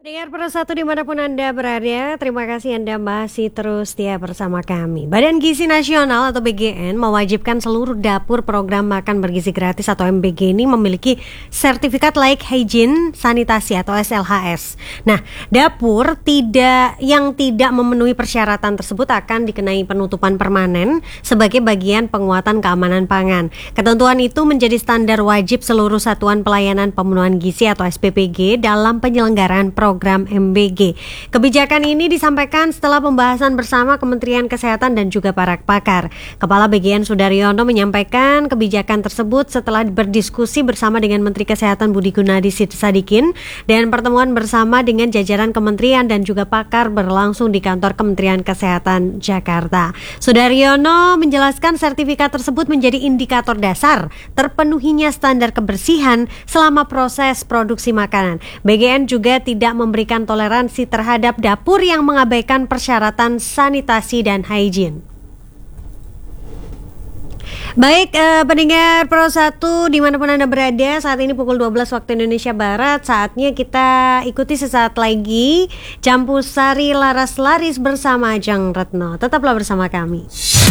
Pendengar Pro 1 dimanapun Anda berada, terima kasih Anda masih terus setia bersama kami. Badan Gizi Nasional atau BGN mewajibkan seluruh dapur program makan bergizi gratis atau MBG ini memiliki sertifikat layak hygiene sanitasi atau SLHS. Nah, dapur yang tidak memenuhi persyaratan tersebut akan dikenai penutupan permanen sebagai bagian penguatan keamanan pangan. Ketentuan itu menjadi standar wajib seluruh satuan pelayanan pemenuhan gizi atau SPPG dalam penyelenggaraan program MBG. Kebijakan ini disampaikan setelah pembahasan bersama Kementerian Kesehatan dan juga para pakar. Kepala BGN Sudaryono menyampaikan kebijakan tersebut setelah berdiskusi bersama dengan Menteri Kesehatan Budi Gunadi Sadikin dan pertemuan bersama dengan jajaran kementerian dan juga pakar berlangsung di kantor Kementerian Kesehatan Jakarta. Sudaryono menjelaskan sertifikat tersebut menjadi indikator dasar terpenuhinya standar kebersihan selama proses produksi makanan. BGN juga tidak memberikan toleransi terhadap dapur yang mengabaikan persyaratan sanitasi dan hygiene. Baik, pendengar Pro 1 dimanapun Anda berada, saat ini pukul 12 waktu Indonesia Barat. Saatnya kita ikuti sesaat lagi Campur Sari Laras Laris bersama Ajeng Retno. Tetaplah bersama kami.